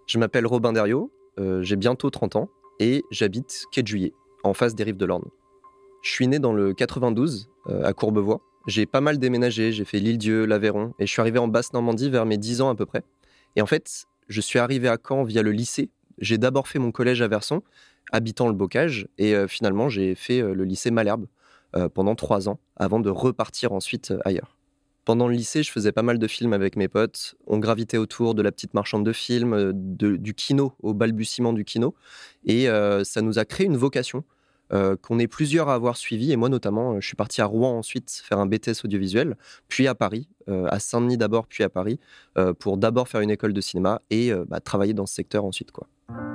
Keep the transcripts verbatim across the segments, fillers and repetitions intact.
Je m'appelle Robin Derriot, euh, j'ai bientôt trente ans et j'habite quai de Juillet, en face des rives de l'Orne. Je suis né dans le quatre-vingt-douze, euh, à Courbevoie. J'ai pas mal déménagé, j'ai fait l'Île-Dieu, l'Aveyron, et je suis arrivé en Basse-Normandie vers mes dix ans à peu près. Et en fait, je suis arrivé à Caen via le lycée. J'ai d'abord fait mon collège à Verson, habitant le Bocage, et euh, finalement j'ai fait euh, le lycée Malherbe euh, pendant trois ans, avant de repartir ensuite euh, ailleurs. Pendant le lycée, je faisais pas mal de films avec mes potes. On gravitait autour de la petite marchande de films, euh, de- du kino, au balbutiement du kino. Et euh, ça nous a créé une vocation euh, qu'on est plusieurs à avoir suivi. Et moi, notamment, euh, je suis parti à Rouen ensuite faire un B T S audiovisuel, puis à Paris, euh, à Saint-Denis d'abord, puis à Paris, euh, pour d'abord faire une école de cinéma et euh, bah, travailler dans ce secteur ensuite, quoi.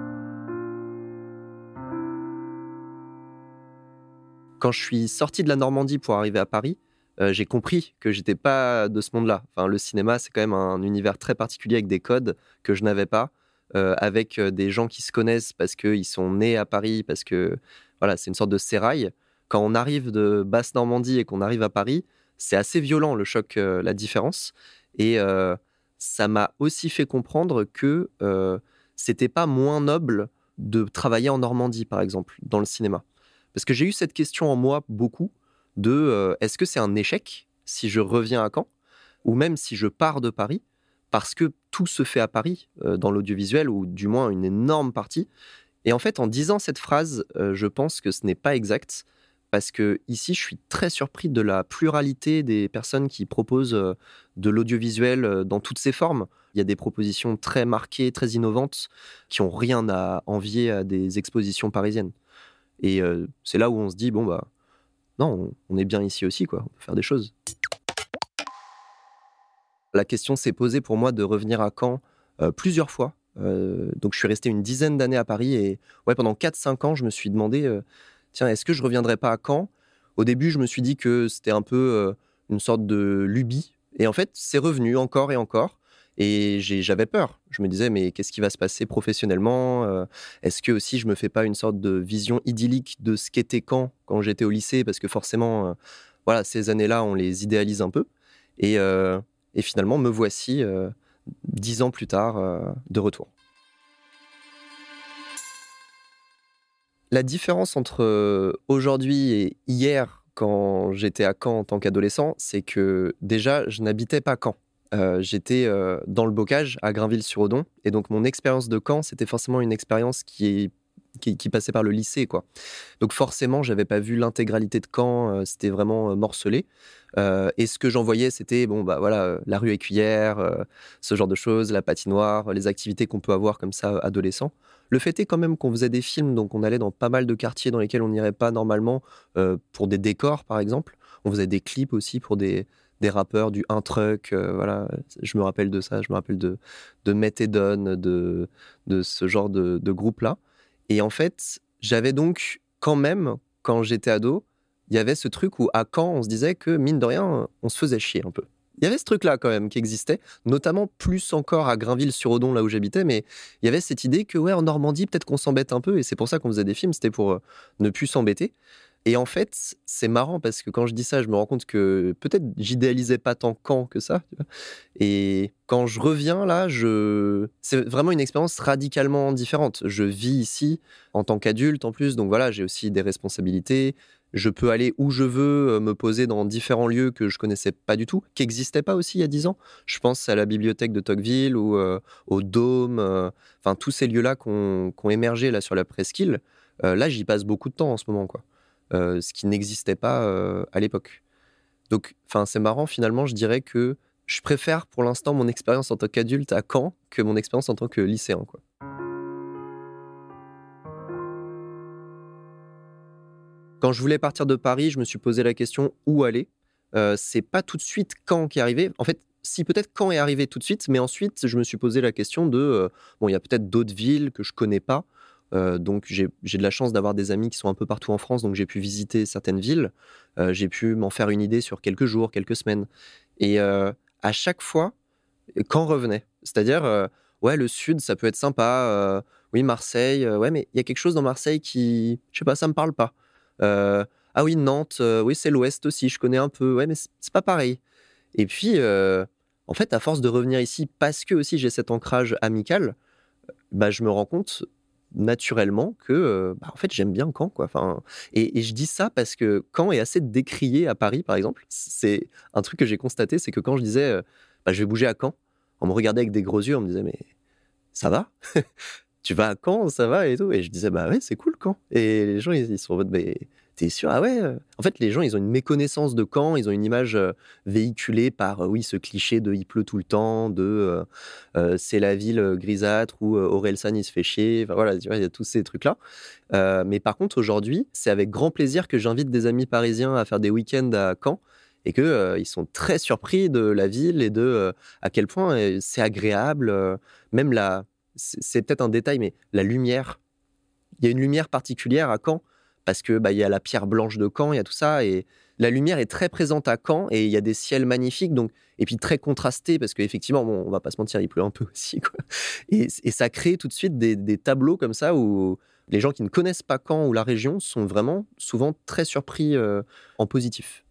Quand je suis sorti de la Normandie pour arriver à Paris, euh, j'ai compris que j'étais pas de ce monde-là. Enfin, le cinéma, c'est quand même un univers très particulier avec des codes que je n'avais pas, euh, avec euh, des gens qui se connaissent parce qu'ils sont nés à Paris, parce que voilà, c'est une sorte de sérail. Quand on arrive de Basse-Normandie et qu'on arrive à Paris, c'est assez violent le choc, euh, la différence. Et euh, ça m'a aussi fait comprendre que euh, c'était pas moins noble de travailler en Normandie, par exemple, dans le cinéma. Parce que j'ai eu cette question en moi beaucoup de euh, est-ce que c'est un échec si je reviens à Caen ou même si je pars de Paris parce que tout se fait à Paris euh, dans l'audiovisuel ou du moins une énorme partie. Et en fait, en disant cette phrase, euh, je pense que ce n'est pas exact parce que ici, je suis très surpris de la pluralité des personnes qui proposent euh, de l'audiovisuel euh, dans toutes ses formes. Il y a des propositions très marquées, très innovantes qui ont rien à envier à des expositions parisiennes. Et euh, c'est là où on se dit, bon, bah, non, on, on est bien ici aussi, quoi. On peut faire des choses. La question s'est posée pour moi de revenir à Caen euh, plusieurs fois. Euh, donc, je suis resté une dizaine d'années à Paris et ouais, pendant quatre cinq ans, je me suis demandé, euh, tiens, est-ce que je reviendrai pas à Caen? Au début, je me suis dit que c'était un peu euh, une sorte de lubie. Et en fait, c'est revenu encore et encore. Et j'ai- j'avais peur. Je me disais, mais qu'est-ce qui va se passer professionnellement? Euh, Est-ce que aussi je me fais pas une sorte de vision idyllique de ce qu'était Caen quand j'étais au lycée? Parce que forcément, euh, voilà, ces années-là, on les idéalise un peu. Et, euh, et finalement, me voici euh, dix ans plus tard euh, de retour. La différence entre euh, aujourd'hui et hier, quand j'étais à Caen en tant qu'adolescent, c'est que déjà, je n'habitais pas Caen. Euh, j'étais euh, dans le Bocage, à Grainville-sur-Odon. Et donc, mon expérience de Caen, c'était forcément une expérience qui, est, qui, qui passait par le lycée, quoi. Donc, forcément, j'avais pas vu l'intégralité de Caen. Euh, c'était vraiment euh, morcelé. Euh, et ce que j'en voyais, c'était bon, bah, voilà, euh, la rue Écuyère, euh, ce genre de choses, la patinoire, les activités qu'on peut avoir comme ça, adolescent. Le fait est quand même qu'on faisait des films, donc on allait dans pas mal de quartiers dans lesquels on n'irait pas normalement euh, pour des décors, par exemple. On faisait des clips aussi pour des, des rappeurs, du un truck, euh, voilà. Je me rappelle de ça, je me rappelle de, de Meth et Don, de, de ce genre de, de groupe-là. Et en fait, j'avais donc quand même, quand j'étais ado, il y avait ce truc où à Caen, on se disait que, mine de rien, on se faisait chier un peu. Il y avait ce truc-là quand même qui existait, notamment plus encore à Grainville-sur-Odon, là où j'habitais, mais il y avait cette idée que, ouais, en Normandie, peut-être qu'on s'embête un peu, et c'est pour ça qu'on faisait des films, c'était pour euh, ne plus s'embêter. Et en fait, c'est marrant parce que quand je dis ça, je me rends compte que peut-être j'idéalisais pas tant Caen que ça, tu vois. Et quand je reviens là, je... c'est vraiment une expérience radicalement différente. Je vis ici en tant qu'adulte en plus, donc voilà, j'ai aussi des responsabilités. Je peux aller où je veux, euh, me poser dans différents lieux que je connaissais pas du tout, qui n'existaient pas aussi il y a dix ans. Je pense à la bibliothèque de Tocqueville ou euh, au Dôme, euh, enfin tous ces lieux-là qui ont émergé là sur la presqu'île. Euh, là, j'y passe beaucoup de temps en ce moment, quoi. Euh, ce qui n'existait pas euh, à l'époque. Donc, enfin, c'est marrant finalement. Je dirais que je préfère pour l'instant mon expérience en tant qu'adulte à Caen que mon expérience en tant que lycéen, quoi. Quand je voulais partir de Paris, je me suis posé la question où aller. Euh, c'est pas tout de suite Caen qui est arrivé. En fait, si peut-être Caen est arrivé tout de suite, mais ensuite je me suis posé la question de euh, bon, il y a peut-être d'autres villes que je connais pas. Euh, donc j'ai, j'ai de la chance d'avoir des amis qui sont un peu partout en France, donc j'ai pu visiter certaines villes. Euh, j'ai pu m'en faire une idée sur quelques jours, quelques semaines. Et euh, à chaque fois, Caen revenait. C'est-à-dire, euh, ouais, le sud, ça peut être sympa. euh, oui, Marseille, euh, ouais, mais il y a quelque chose dans Marseille qui, je sais pas, ça me parle pas. Euh, ah oui, Nantes, euh, oui, c'est l'Ouest aussi, je connais un peu. Ouais, mais c'est c'est pas pareil. Et puis, euh, en fait, à force de revenir ici, parce que aussi j'ai cet ancrage amical, bah, je me rends compte naturellement que, heu, bah, en fait, j'aime bien Caen, quoi. Enfin et et je dis ça parce que Caen est assez décrié à Paris, par exemple. C'est un truc que j'ai constaté, c'est que quand je disais, heu: «Bah, je vais bouger à Caen», on me regardait avec des gros yeux, on me disait: «Mais ça va? Tu vas à Caen, ça va et tout?» Et je disais: «Bah, ouais, c'est cool Caen». Et les gens, ils ils sont en mode: «Mais tu es sûr? Ah ouais, heu?» En fait, les gens, ils ont une méconnaissance de Caen, ils ont une image, heu, véhiculée par, heu, oui, ce cliché de il pleut tout le temps, de, heu heu, c'est la ville, heu, grisâtre où, heu, Orelsan, il se fait chier. Enfin voilà, tu vois, il y a tous ces trucs-là. Heu, mais par contre, aujourd'hui, c'est avec grand plaisir que j'invite des amis parisiens à faire des week-ends à Caen et que, heu, ils sont très surpris de la ville et de, heu, à quel point, heu, c'est agréable, heu, même la c'est c'est peut-être un détail, mais la lumière, il y a une lumière particulière à Caen parce que, bah, il y a la pierre blanche de Caen, il y a tout ça et la lumière est très présente à Caen et il y a des ciels magnifiques donc et puis très contrastés parce qu'effectivement, bon, on va pas se mentir, il pleut un peu aussi, quoi et et ça crée tout de suite des des tableaux comme ça où les gens qui ne connaissent pas Caen ou la région sont vraiment souvent très surpris, heu, en positif.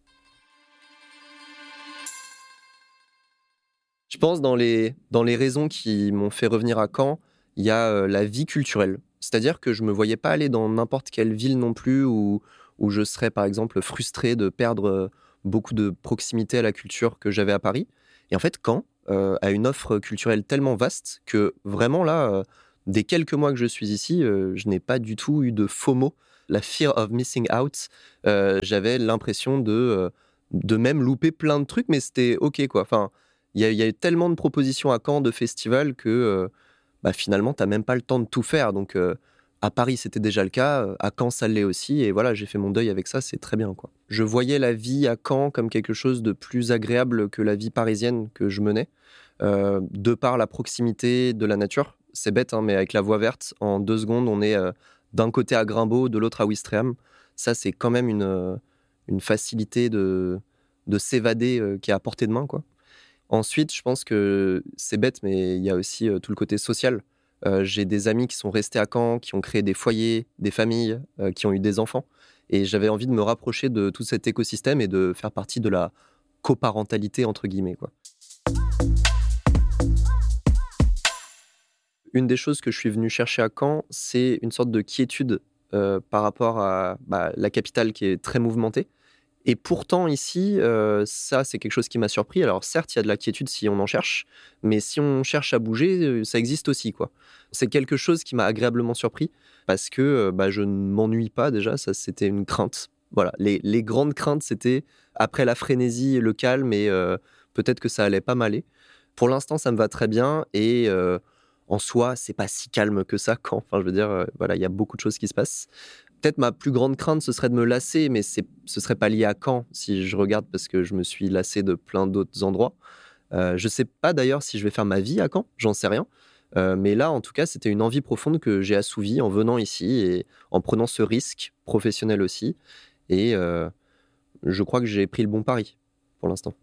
Je pense dans les dans les raisons qui m'ont fait revenir à Caen, il y a, heu, la vie culturelle. C'est-à-dire que je me voyais pas aller dans n'importe quelle ville non plus où où je serais, par exemple, frustré de perdre, heu, beaucoup de proximité à la culture que j'avais à Paris et en fait, Caen, heu, a une offre culturelle tellement vaste que vraiment là, heu, des quelques mois que je suis ici, heu, je n'ai pas du tout eu de FOMO, la fear of missing out. Heu, j'avais l'impression de, heu, de même louper plein de trucs mais c'était OK, quoi. Enfin, il y a il y a eu tellement de propositions à Caen, de festivals que, heu, bah, finalement, tu as même pas le temps de tout faire. Donc, heu, à Paris, c'était déjà le cas, heu, à Caen, ça l'est aussi et voilà, j'ai fait mon deuil avec ça, c'est très bien, quoi. Je voyais la vie à Caen comme quelque chose de plus agréable que la vie parisienne que je menais, heu, de par la proximité de la nature. C'est bête, hein, mais avec la voie verte, en deux secondes, on est, heu, d'un côté à Grimbaud, de l'autre à Ouistreham. Ça, c'est quand même une, heu, une facilité de de s'évader, heu, qui est à portée de main, quoi. Ensuite, je pense que c'est bête, mais il y a aussi, heu, tout le côté social. Heu, j'ai des amis qui sont restés à Caen, qui ont créé des foyers, des familles, heu, qui ont eu des enfants et j'avais envie de me rapprocher de tout cet écosystème et de faire partie de la «coparentalité» entre guillemets, quoi. Une des choses que je suis venu chercher à Caen, c'est une sorte de quiétude, heu, par rapport à, bah, la capitale qui est très mouvementée. Et pourtant ici, heu, ça, c'est quelque chose qui m'a surpris. Alors certes, il y a de la quiétude si on en cherche, mais si on cherche à bouger, heu, ça existe aussi, quoi. C'est quelque chose qui m'a agréablement surpris parce que, heu, bah, je ne m'ennuie pas déjà, ça c'était une crainte. Voilà, les les grandes craintes, c'était après la frénésie, le calme et heu, peut-être que ça allait pas m'aller. Pour l'instant, ça me va très bien et heu, en soi, c'est pas si calme que ça quand enfin, je veux dire, heu, voilà, il y a beaucoup de choses qui se passent. Peut-être ma plus grande crainte, ce serait de me lasser, mais c'est ce serait pas lié à Caen, si je regarde, parce que je me suis lassé de plein d'autres endroits. Heu, je sais pas d'ailleurs si je vais faire ma vie à Caen, j'en sais rien. Heu, mais là, en tout cas, c'était une envie profonde que j'ai assouvie en venant ici et en prenant ce risque professionnel aussi et heu, je crois que j'ai pris le bon pari, pour l'instant.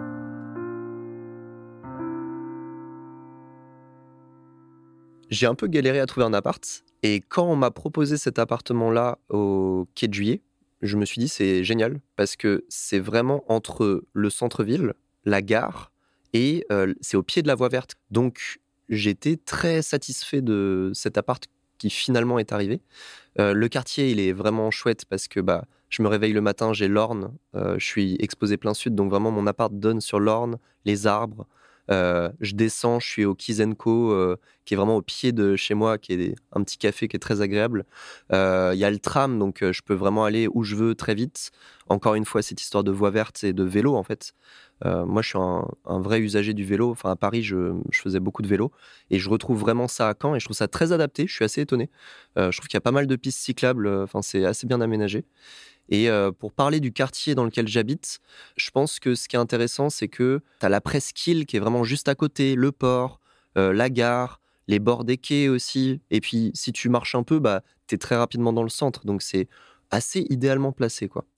J'ai un peu galéré à trouver un appart et quand on m'a proposé cet appartement-là au quai de Juillet, je me suis dit: «C'est génial» parce que c'est vraiment entre le centre-ville, la gare et heu, c'est au pied de la voie verte. Donc j'étais très satisfait de cet appart qui finalement est arrivé. Heu, le quartier, il est vraiment chouette parce que, bah, je me réveille le matin, j'ai l'Orne, heu, je suis exposé plein sud, donc vraiment mon appart donne sur l'Orne, les arbres. Heu, je descends, je suis au Kiss& Co, heu, qui est vraiment au pied de chez moi, qui est un petit café qui est très agréable. Heu, il y a le tram, donc heu, je peux vraiment aller où je veux très vite. Encore une fois, cette histoire de voie verte et de vélo, en fait. Heu, moi, je suis un un vrai usager du vélo. Enfin, à Paris, je je faisais beaucoup de vélo et je retrouve vraiment ça à Caen et je trouve ça très adapté. Je suis assez étonné. Heu, je trouve qu'il y a pas mal de pistes cyclables, heu, enfin, c'est assez bien aménagé et heu, pour parler du quartier dans lequel j'habite, je pense que ce qui est intéressant, c'est que tu as la presqu'île qui est vraiment juste à côté, le port, heu, la gare, les bords des quais aussi et puis si tu marches un peu, bah, tu es très rapidement dans le centre donc c'est assez idéalement placé, quoi.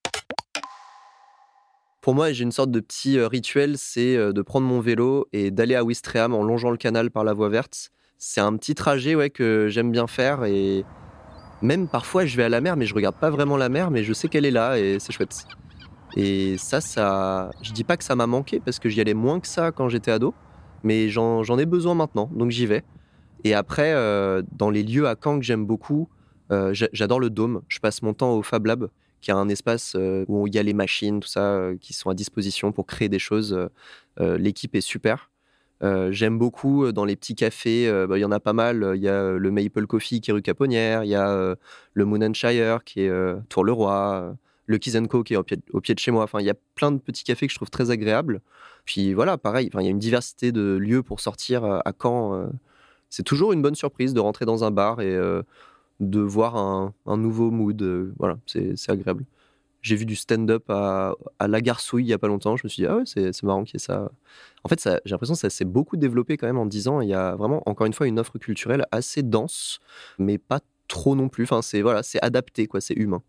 Pour moi, j'ai une sorte de petit, heu, rituel, c'est, heu, de prendre mon vélo et d'aller à Ouistreham en longeant le canal par la voie verte. C'est un petit trajet, ouais, que j'aime bien faire et même parfois je vais à la mer, mais je regarde pas vraiment la mer, mais je sais qu'elle est là et c'est chouette. Et ça ça je dis pas que ça m'a manqué parce que j'y allais moins que ça quand j'étais ado, mais j'en j'en ai besoin maintenant, donc j'y vais Et après, euh, dans les lieux à Caen que j'aime beaucoup, euh, j'a- j'adore le Dôme. Je passe mon temps au Fab Lab, qui est un espace euh, où il y a les machines, tout ça, euh, qui sont à disposition pour créer des choses. Euh, euh, l'équipe est super. Euh, j'aime beaucoup euh, dans les petits cafés, euh, bah, il y en a pas mal. Il y a euh, le Maple Coffee qui est rue Caponnière, il y a euh, le Moon and Shire qui est euh, Tour-le-Roi, euh, le Keys and Co qui est au pied, au pied de chez moi. Enfin, il y a plein de petits cafés que je trouve très agréables. Puis voilà, pareil, enfin, il y a une diversité de lieux pour sortir euh, à Caen. euh, c'est toujours une bonne surprise de rentrer dans un bar et euh, de voir un, un nouveau mood. euh, voilà, c'est c'est agréable. J'ai vu du stand-up à, à La Garsouille il y a pas longtemps. Je me suis dit, ah ouais, c'est c'est marrant qu'il y ait ça. En fait, ça, j'ai l'impression que ça s'est beaucoup développé quand même en dix ans. Il y a vraiment, encore une fois, une offre culturelle assez dense, mais pas trop non plus. Enfin, c'est voilà, c'est adapté, quoi, c'est humain.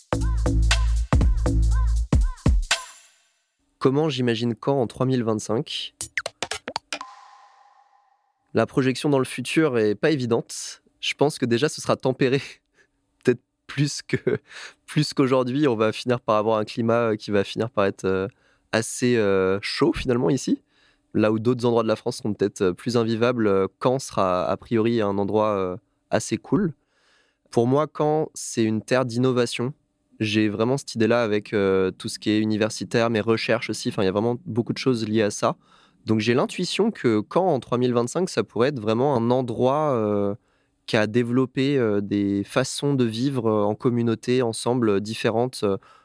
Comment j'imagine Caen en trois mille vingt-cinq? La projection dans le futur est pas évidente. Je pense que déjà, ce sera tempéré, peut-être plus que plus qu'aujourd'hui. On va finir par avoir un climat qui va finir par être euh, assez euh, chaud finalement ici. Là où d'autres endroits de la France seront peut-être euh, plus invivables, euh, Caen sera a priori un endroit euh, assez cool. Pour moi, Caen, c'est une terre d'innovation. J'ai vraiment cette idée-là avec euh, tout ce qui est universitaire, mes recherches aussi. Enfin, il y a vraiment beaucoup de choses liées à ça. Donc j'ai l'intuition que Caen en trois mille vingt-cinq, ça pourrait être vraiment un endroit euh, qui a développé euh, des façons de vivre euh, en communauté, ensemble, euh, différentes. euh,